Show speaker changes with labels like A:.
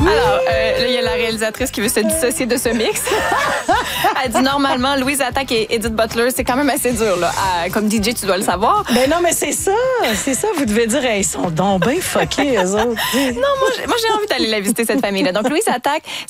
A: Alors, là, il y a la réalisatrice qui veut se dissocier de ce mix. Elle dit normalement, Louise Attaque et Edith Butler, c'est quand même assez dur. Là. Comme DJ, tu dois le savoir.
B: Ben non, mais c'est ça. Vous devez dire, hey, ils sont donc bien fuckés, eux autres.
A: Non, moi j'ai envie d'aller la visiter, cette famille-là. Donc, Louise Attaque,